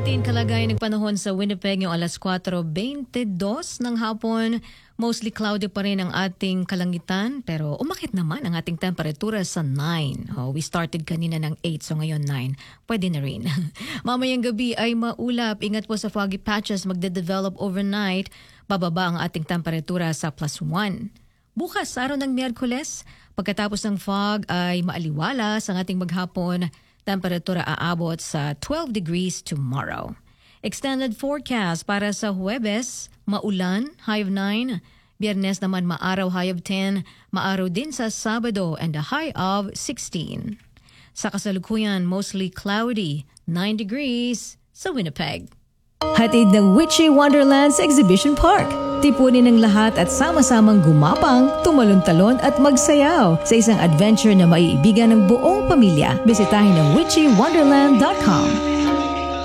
ating kalagayan ng panahon sa Winnipeg yung alas 4:22 ng hapon. Mostly cloudy pa rin ang ating kalangitan pero umakit naman ang ating temperatura sa 9. We started kanina ng 8 so ngayon 9. Pwede na rin. Mamayang gabi ay maulap. Ingat po sa foggy patches magde-develop overnight. Bababa ang ating temperatura sa +1. Bukas, araw ng Miyerkules, pagkatapos ng fog ay maaliwalas ang ating maghapon. Temperatura aabot sa 12 degrees tomorrow. Extended forecast para sa Huwebes, maulan, high of 9. Biyernes naman maaraw, high of 10. Maaraw din sa Sabado and a high of 16. Sa kasalukuyan, mostly cloudy, 9 degrees sa Winnipeg. Hatid ng Witchy Wonderlands Exhibition Park. Tipunin ng lahat at sama-samang gumapang, tumalon-talon at magsayaw sa isang adventure na maiibigan ng buong pamilya. Bisitahin ang witchywonderland.com.